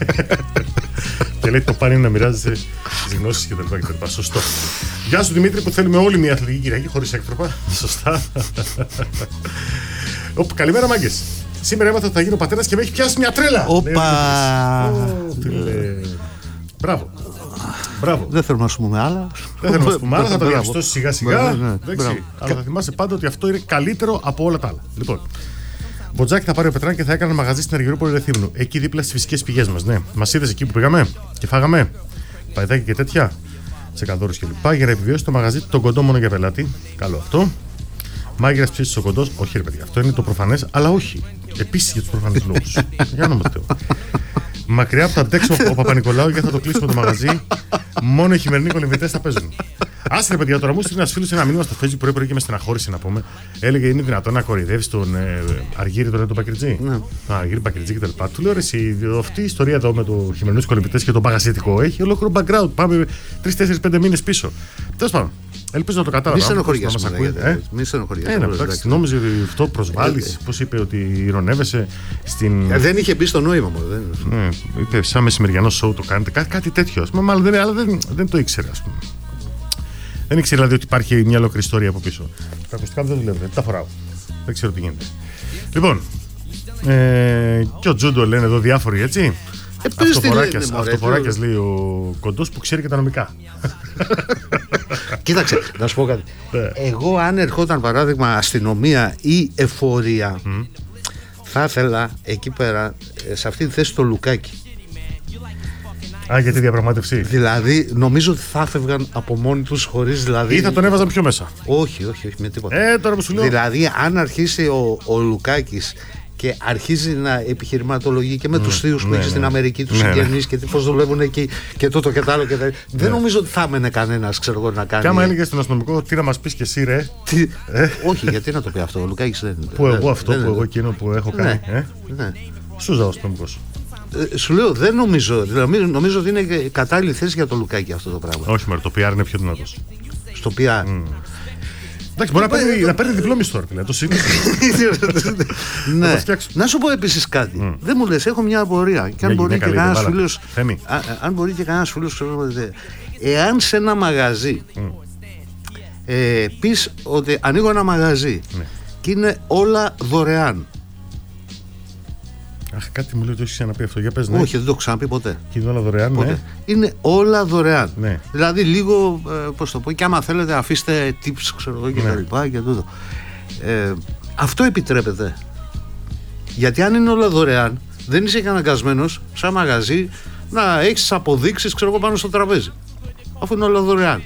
Και λέει το πάνε να μοιράζεσαι τις γνώσεις κτλ. Σωστό. Γεια σου Δημήτρη, που θέλουμε όλοι μια αθλητική Κυριακή χωρίς έκτροπα. Σωστά. Καλημέρα μάγκες. Σήμερα έμαθα ότι θα γίνω πατέρας και με έχει πιάσει μια τρέλα. Μπράβο. Μπράβο. Δεν θέλουμε να σου πούμε άλλα. Θα το διαπιστώσει σιγά σιγά. Αλλά θα θυμάσαι πάντα ότι αυτό είναι καλύτερο από όλα τα άλλα. Λοιπόν, Μποτζάκι θα πάρει ο Πετράν και θα έκανε μαγαζί στην Αργυρούπολη Ρεθύμνου. Εκεί δίπλα στις φυσικές πηγές μας. Ναι. Μας είδες εκεί που πήγαμε και φάγαμε παϊδάκι και τέτοια. Τσεκαδόρους και λοιπά. Για να επιβιώσει το μαγαζί τον κοντό μόνο για πελάτη. Καλό αυτό. Μάγειρας ψήσεις ο κοντός. Όχι, ρε παιδιά, αυτό είναι το προφανές, αλλά όχι. Επίσης για τους προφανείς λόγους. Για να Θεό. Μακριά από τα αντέξω ο Παπα-Νικολάου και θα το κλείσουμε το μαγαζί. Μόνο οι χειμερινοί κολυμβητές θα παίζουν. Άσε ρε παιδιά, τώρα μου στείλει ένα φίλο ένα μήνυμα στο Facebook πρωί και με στεναχώρησε να πούμε. Έλεγε είναι δυνατόν να κοροϊδεύει τον Αργύρι, τον Πακριτζή. Αργύρι, Πακριτζή κτλ. Του λέω ρε, αυτή η ιστορία εδώ με του χειμερινούς κολυμβητές και τον παγασιτικό έχει ολόκληρο background. Πάμε 3-4-5 μήνες πίσω. Τέλος πάντων. Ελπίζω να το κατάλαβα. Μη στενοχωριέσαι. Εντάξει, νόμιζε ότι αυτό προσβάλλει. Πώς είπε ότι ειρωνεύεσαι στην. Δεν είχε μπει στο νόημα μου. Είπε σαν μεσημεριανό σοου το κάνετε. Κάτι τέτοιο. Μάλλον δεν το ήξερε, α πούμε. Δεν ήξερε δηλαδή ότι υπάρχει μια ολόκληρη ιστορία από πίσω. Τα ακουστικά δεν δουλεύουν. Δεν τα φοράω. Δεν ξέρω τι γίνεται. Λοιπόν. Και ο Τζούντο λένε εδώ διάφοροι έτσι. Αυτοφοράκιας λέει ο κοντός που ξέρει και τα νομικά. Κοίταξε, να σου πω κάτι. Εγώ αν ερχόταν παράδειγμα αστυνομία ή εφορία, θα ήθελα εκεί πέρα σε αυτή τη θέση το Λουκάκι. Για τη διαπραγμάτευση. Δηλαδή νομίζω ότι θα έφευγαν από μόνοι τους χωρίς δηλαδή. Ή θα τον έβαζαν πιο μέσα. Όχι με τίποτα. Τώρα που σου λέω. Δηλαδή αν αρχίσει ο Λουκάκης και αρχίζει να επιχειρηματολογεί και με τους θείους που έχει στην Αμερική, τους συγγενείς και πώς δουλεύουν εκεί και τούτο και τ' άλλο και δεν νομίζω ότι θα έμενε κανένας, ξέρω εγώ, να κάνει. Και άμα έλεγε στον αστυνομικό, τι να μας πεις και εσύ, ρε. Όχι, γιατί να το πει αυτό, ο Λουκάκης δεν είναι. Που εγώ αυτό, που εγώ εκείνο που έχω κάνει. Σούζα ο αστυνομικός. Σου λέω, δεν νομίζω. Νομίζω ότι είναι κατάλληλη θέση για το Λουκάκι αυτό το πράγμα. Όχι, μωρέ, το PR είναι πιο δυνατός. Στο PR. Εντάξει, μπορεί να παίρνει διπλό μισθό, δηλαδή. Το σύγκριση. Ναι. Να σου πω επίσης κάτι. Δεν μου λες, έχω μια απορία. Και αν μπορεί και κανένας φίλος. Αν μπορεί και κανένας φίλος, εάν σε ένα μαγαζί πεις ότι ανοίγω ένα μαγαζί και είναι όλα δωρεάν. Αχ, κάτι μου λέει ότι έχει ξαναπεί αυτό. Για πες, ναι. Όχι, δεν το έχω ξαναπεί ποτέ. Και είναι όλα δωρεάν, ναι. Είναι όλα δωρεάν. Ναι. Δηλαδή, λίγο, πώς το πω, και άμα θέλετε, αφήστε tips, ξέρω εγώ, και τα λοιπά και τούτο. Αυτό επιτρέπεται. Γιατί αν είναι όλα δωρεάν, δεν είσαι και αναγκασμένος, σαν μαγαζί, να έχεις αποδείξεις, ξέρω εγώ, πάνω στο τραπέζι. Αφού είναι όλα δωρεάν.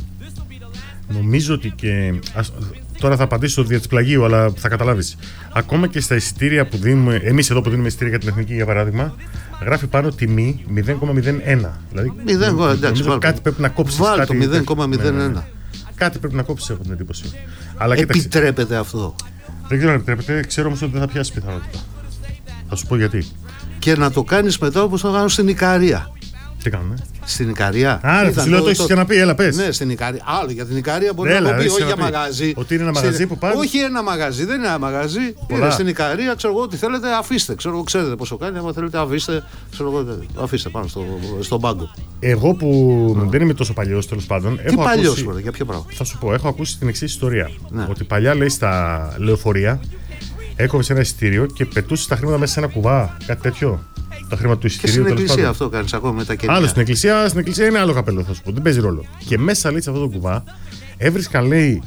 Νομίζω ότι και. Τώρα θα απαντήσω δια της πλαγίου, αλλά θα καταλάβεις. Ακόμα και στα εισιτήρια που δίνουμε, εμείς εδώ που δίνουμε εισιτήρια για την Εθνική για παράδειγμα, γράφει πάνω τιμή 0,01. Δηλαδή, κάτι πρέπει να κόψεις. Βάλ το 0,01. Κάτι πρέπει να κόψεις, έχω την εντύπωση. Επιτρέπεται αυτό. Δεν ξέρω αν επιτρέπεται, ξέρω όμως ότι δεν θα πιάσει πιθανότητα. Θα σου πω γιατί. Και να το κάνεις μετά όπως το κάνω στην Ικαρία. Τι κάνουμε. Στην Ικαρία. Άρα, σου λέω το έχεις ξαναπεί, έλα πες. Ναι, στην Ικαρία. Άλλο για την Ικαρία μπορεί να το πει, όχι για μαγαζί. Ότι είναι ένα μαγαζί που πάει. Όχι ένα μαγαζί, δεν είναι ένα μαγαζί. Είναι στην Ικαρία, ξέρω εγώ, ό,τι θέλετε, αφήστε. Ξέρετε πόσο κάνει. Αν θέλετε, αφήστε πάνω στον πάγκο. Εγώ που δεν είμαι τόσο παλιός, τέλος πάντων. Τι παλιός, για ποιο πράγμα. Θα σου πω, έχω ακούσει την εξής ιστορία. Ότι παλιά λέει στα λεωφορεία έκοβε ένα εισιτήριο και πετούσε τα χρήματα μέσα σε ένα κουβά, κάτι τέτοιο. Τα χρήματα του εισιτηρίου. Και στην εκκλησία αυτό κάνεις ακόμα με τα κέντρα. Άλλο στην εκκλησία είναι άλλο καπέλο, θα σου πω. Δεν παίζει ρόλο. Και μέσα λέει σε αυτό το κουβά έβρισκαν λέει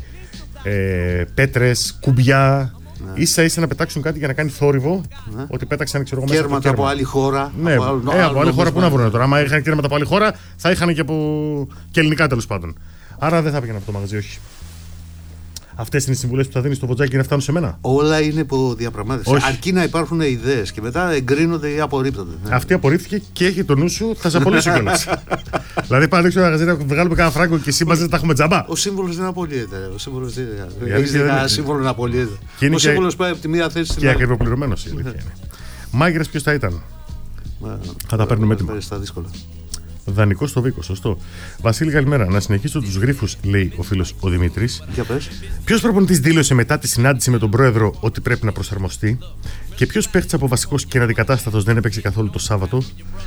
πέτρες, κουμπιά, ίσα-ίσα να πετάξουν κάτι για να κάνει θόρυβο. Ότι πέταξαν ξέρω εγώ μέσα. Κέρματα από άλλη χώρα. Ναι, από άλλη χώρα που να βρουν τώρα. Άμα είχαν κέρματα από άλλη χώρα, θα είχαν και ελληνικά τέλος πάντων. Άρα δεν θα πήγαιναν από το μαγαζί, όχι. Αυτές είναι οι συμβουλές που θα δίνεις στο Βοτζάκι να φτάνουν σε μένα. Όλα είναι υπό διαπραγμάτευση. Αρκεί να υπάρχουν ιδέες και μετά εγκρίνονται ή απορρίπτονται. Αυτή απορρίφθηκε και έχει το νου σου, θα σε απολύσει κιόλας. Δηλαδή, πάμε να μαγαζί να βγάλουμε κανένα φράγκο και εσύ μαζί τα έχουμε τζαμπά. Ο σύμβολος δεν απολύεται. Ο σύμβολος δεν έχει ένα σύμβολο να απολύεται. Ο σύμβολος πάει από τη μία θέση στην άλλη. Και ακριβοπληρωμένος η αλήθεια είναι. Μάγειρας ποιος θα ήταν. Θα τα παίρνουμε έτοιμα. Δανεικό στο Βίκο, σωστό. Βασίλη, καλημέρα. Να συνεχίσω τους γρίφους, λέει ο φίλος ο Δημήτρης. Για πες. Ποιος προπονητής δήλωσε μετά τη συνάντηση με τον πρόεδρο ότι πρέπει να προσαρμοστεί. Και ποιος παίχτης από βασικός και αντικατάστατος δεν έπαιξε καθόλου το Σάββατο.